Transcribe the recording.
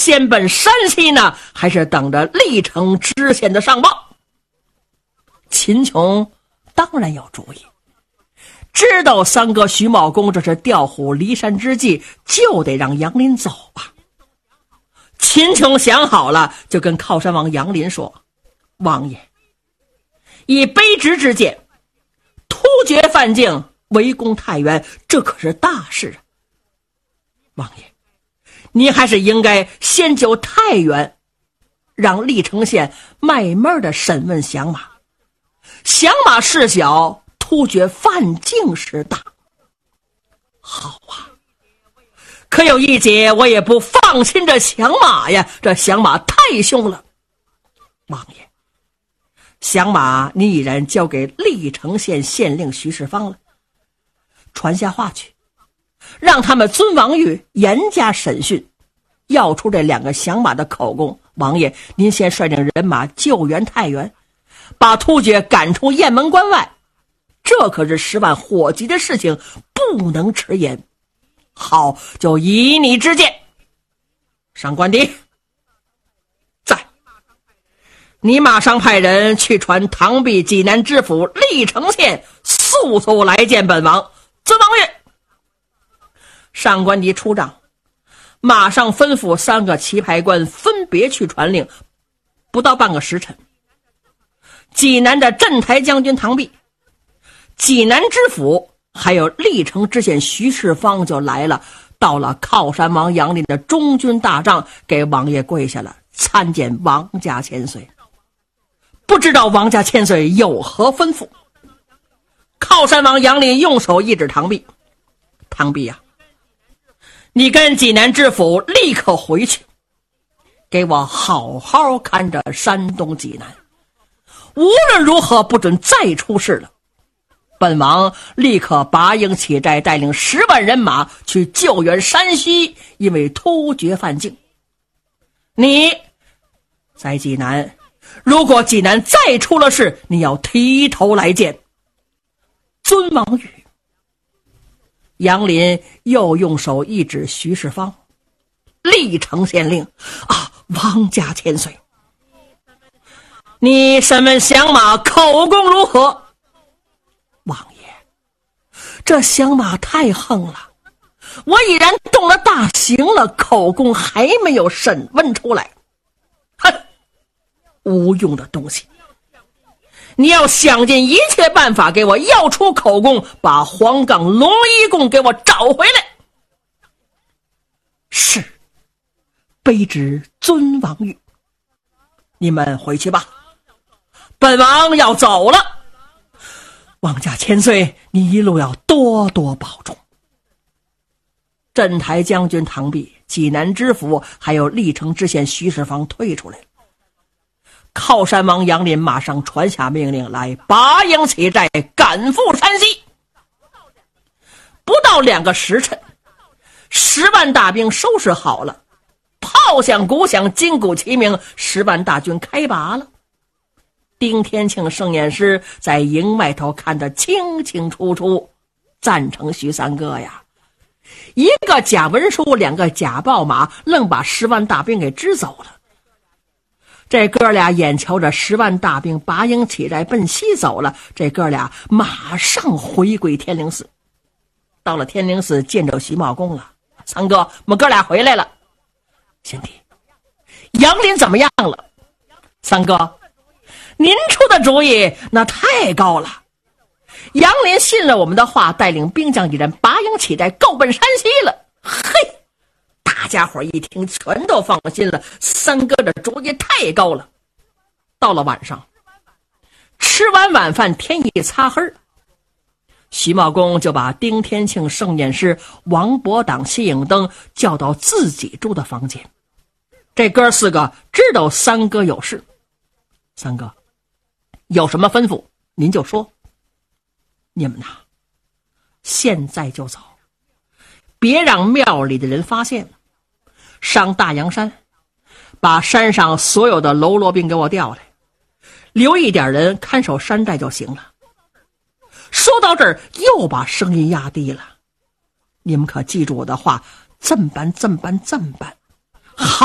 先奔山西呢，还是等着历城知县的上报？秦琼当然有主意，知道三哥徐茂公这是调虎离山之计，就得让杨林走啊。秦琼想好了，就跟靠山王杨林说：王爷，以卑职之见，突厥犯境，围攻太原，这可是大事啊。王爷，您还是应该先就太原，让历城县慢慢的审问降马。降马事小，突厥犯境事大。好啊，可有一节我也不放心这降马呀，这降马太凶了。王爷，降马你已然交给历城县县令徐世芳了，传下话去，让他们尊王玉严加审讯，要出这2个降马的口供。王爷，您先率领人马救援太原，把突厥赶出雁门关外，这可是10万火急的事情，不能迟延。好，就依你之见。上官迪在，你马上派人去传唐弼济南知府历城县速速来见本王。尊王爷。上官迪出帐，马上吩咐3个棋牌官分别去传令。不到半个时辰，济南的镇台将军唐弼、济南知府还有历城知县徐世芳就来了，到了靠山王杨林的中军大帐，给王爷跪下了，参见王家千岁。不知道王家千岁有何吩咐？靠山王杨林用手一指唐弼：唐弼呀，你跟济南知府立刻回去，给我好好看着山东济南，无论如何不准再出事了。本王立刻拔营起寨，带领10万人马去救援山西，因为突厥犯境。你在济南，如果济南再出了事，你要提头来见。尊王语。杨林又用手一指徐世芳：历城县令啊，王家千岁，你审问降马口供如何？王爷，这降马太横了，我已然动了大刑了，口供还没有审问出来。哼，无用的东西，你要想尽一切办法给我要出口供，把黄冈龙一共给我找回来。是，卑职尊王谕。你们回去吧，本王要走了。王家千岁，你一路要多多保重。镇台将军唐弼、济南知府还有历城知县徐世芳退出来了。靠山王杨林马上传下命令来，拔营起寨，赶赴山西。不到2个时辰，10万大兵收拾好了，炮响鼓响，金鼓齐鸣，10万大军开拔了。丁天庆盛宴师在营外头看得清清楚楚，赞成徐三哥呀，一个假文书2个假报马，愣把10万大兵给支走了。这哥俩眼瞧着10万大兵拔营起寨奔西走了，这哥俩马上回归天灵寺。到了天灵寺见着徐茂公了：三哥，我们哥俩回来了。贤弟，杨林怎么样了？三哥，您出的主意那太高了。杨林信了我们的话，带领兵将一人拔营起寨，够奔山西了。嘿，大家伙一听全都放心了，三哥的主意太高了。到了晚上，吃完晚饭，天一擦黑，徐茂公就把丁天庆、盛宴师、王伯党、谢影灯叫到自己住的房间。这哥4个知道三哥有事，三哥有什么吩咐您就说。你们呐，现在就走，别让庙里的人发现。上大阳山，把山上所有的喽啰兵给我调来，留一点人看守山寨就行了。说到这儿，又把声音压低了。你们可记住我的话，这么办，好